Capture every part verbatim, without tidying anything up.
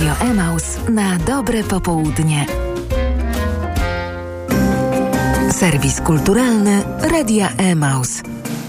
Radio Emaus na dobre popołudnie. Serwis kulturalny Radia Emaus.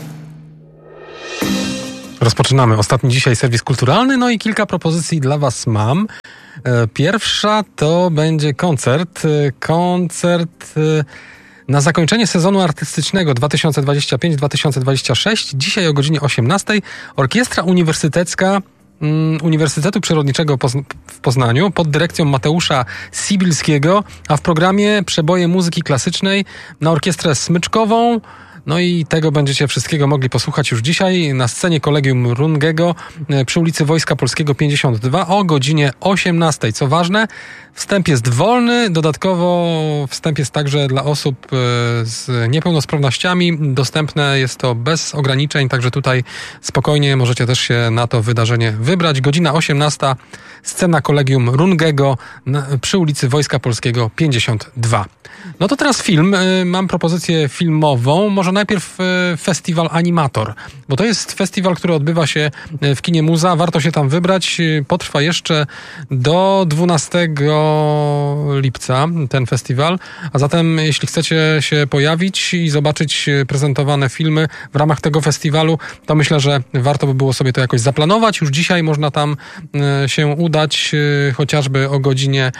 Rozpoczynamy ostatni dzisiaj serwis kulturalny, no i kilka propozycji dla Was mam. Pierwsza to będzie koncert. Koncert na zakończenie sezonu artystycznego dwa tysiące dwudziestego piątego dwa tysiące dwudziestego szóstego. Dzisiaj o godzinie osiemnastej Orkiestra Uniwersytecka Uniwersytetu Przyrodniczego w Poznaniu pod dyrekcją Mateusza Sibilskiego, a w programie przeboje muzyki klasycznej na orkiestrę smyczkową. No i tego będziecie wszystkiego mogli posłuchać już dzisiaj na scenie Kolegium Rungego przy ulicy Wojska Polskiego pięćdziesiąt dwa o godzinie osiemnastej. Co ważne, wstęp jest wolny, dodatkowo wstęp jest także dla osób z niepełnosprawnościami. Dostępne jest to bez ograniczeń, także tutaj spokojnie możecie też się na to wydarzenie wybrać. Godzina osiemnasta, scena Kolegium Rungego przy ulicy Wojska Polskiego pięćdziesiąt dwa. No to teraz film. Mam propozycję filmową. Może najpierw festiwal Animator, bo to jest festiwal, który odbywa się w kinie Muza. Warto się tam wybrać. Potrwa jeszcze do dwunastego lipca ten festiwal. A zatem jeśli chcecie się pojawić i zobaczyć prezentowane filmy w ramach tego festiwalu, to myślę, że warto by było sobie to jakoś zaplanować. Już dzisiaj można tam się udać, chociażby o godzinie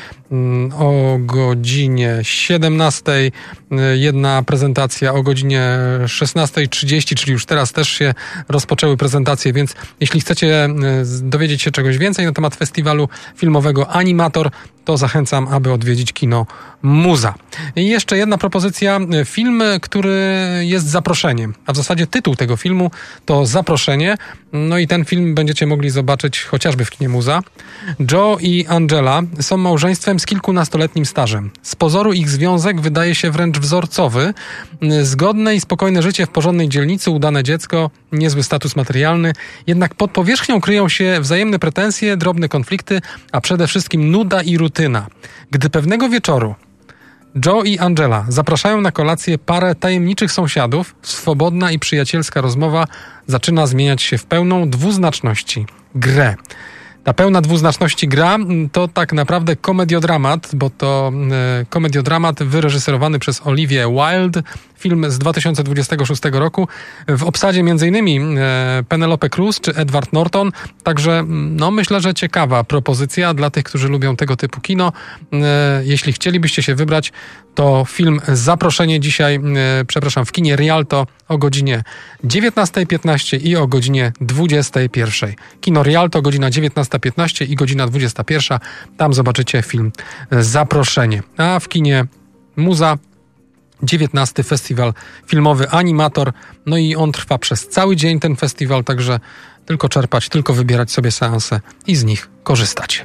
o godzinie siedemnastej jedna prezentacja, o godzinie szesnastej trzydzieści, czyli już teraz też się rozpoczęły prezentacje, więc jeśli chcecie dowiedzieć się czegoś więcej na temat festiwalu filmowego Animator, to zachęcam, aby odwiedzić kino Muza. I jeszcze jedna propozycja. Film, który jest zaproszeniem, a w zasadzie tytuł tego filmu to Zaproszenie. No i ten film będziecie mogli zobaczyć chociażby w kinie Muza. Joe i Angela są małżeństwem z kilkunastoletnim stażem. Z pozoru ich związek wydaje się wręcz wzorcowy. Zgodne i spokojne życie w porządnej dzielnicy, udane dziecko, niezły status materialny. Jednak pod powierzchnią kryją się wzajemne pretensje, drobne konflikty, a przede wszystkim nuda i rutyna. Gdy pewnego wieczoru Joe i Angela zapraszają na kolację parę tajemniczych sąsiadów, swobodna i przyjacielska rozmowa zaczyna zmieniać się w pełną dwuznaczności grę. Ta pełna dwuznaczności gra to tak naprawdę komediodramat, bo to e, komediodramat wyreżyserowany przez Olivię Wilde, film z dwa tysiące dwudziestego szóstego roku. W obsadzie m.in. e, Penelope Cruz czy Edward Norton. Także no myślę, że ciekawa propozycja dla tych, którzy lubią tego typu kino. E, jeśli chcielibyście się wybrać, to film Zaproszenie dzisiaj, e, przepraszam, w kinie Rialto o godzinie dziewiętnastej piętnaście i o godzinie dwudziestej pierwszej. Kino Rialto, godzina dziewiętnasta piętnaście i godzina dwudziesta pierwsza. Tam zobaczycie film Zaproszenie. A w kinie Muza dziewiętnasty festiwal filmowy Animator. No i on trwa przez cały dzień, ten festiwal, także tylko czerpać, tylko wybierać sobie seanse i z nich korzystać.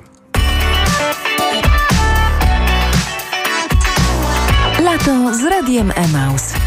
Lato z Radiem Emaus.